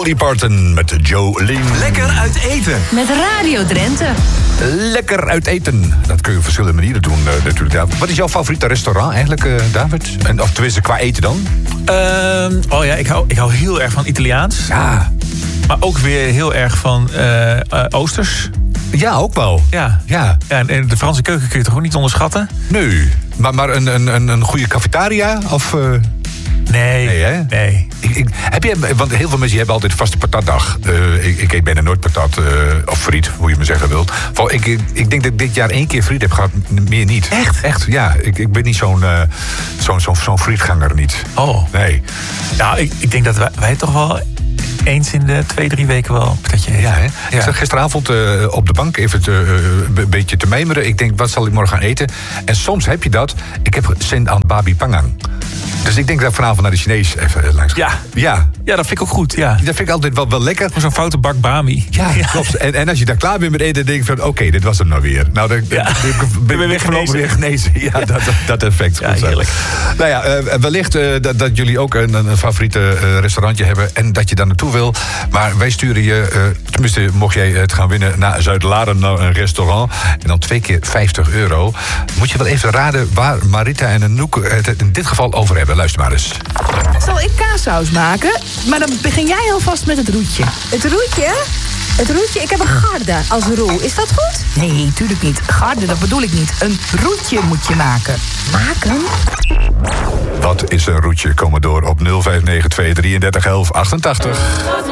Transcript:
Dolly Parton met Jolene. Lekker uit eten. Met Radio Drenthe. Lekker uit eten. Dat kun je op verschillende manieren doen natuurlijk. Ja. Wat is jouw favoriete restaurant eigenlijk, David? Of tenminste, qua eten dan? Ik hou heel erg van Italiaans. Ja. Maar ook weer heel erg van Oosters. Ja, ook wel. Ja. En de Franse keuken kun je toch ook niet onderschatten? Nee. Maar een goede cafetaria? Of... Nee, hè? Nee. Want heel veel mensen hebben altijd vaste patatdag. Ik eet bijna nooit patat of friet, hoe je me zeggen wilt. Ik denk dat ik dit jaar 1 keer friet heb gehad, meer niet. Echt? Echt, ja. Ik ben niet zo'n frietganger niet. Oh. Nee. Nou, ik denk dat wij toch wel eens in de 2-3 weken wel een patatje eten. Ja, hè? Ik zat gisteravond op de bank even een beetje te mijmeren. Ik denk, wat zal ik morgen gaan eten? En soms heb je dat. Ik heb zin aan babi pangang. Dus ik denk dat ik vanavond naar de Chinees even langs ga. Ja, dat vind ik ook goed, ja. Dat vind ik altijd wel lekker. Zo'n foute bak bami. Ja, klopt. En als je daar klaar bent met eten, dan denk ik van... Oké, dit was hem nou weer. Nou, dan ben ik weer genezen. Ja, dat effect. Ja, heerlijk. Nou ja, wellicht dat jullie ook een favoriete restaurantje hebben... en dat je daar naartoe wil. Maar wij sturen je, tenminste, mocht jij het gaan winnen... naar Zuid-Laren, naar een restaurant. En dan 2 keer €50. Moet je wel even raden waar Marita en Anouk het in dit geval over hebben. Luister maar eens. Zal ik kaassaus maken? Maar dan begin jij alvast met het roetje. Het roetje? Het roetje, ik heb een garde als roe. Is dat goed? Nee, tuurlijk niet. Garde, dat bedoel ik niet. Een roetje moet je maken. Maken? Wat is een roetje? Kom maar door op 0592 33 11 88.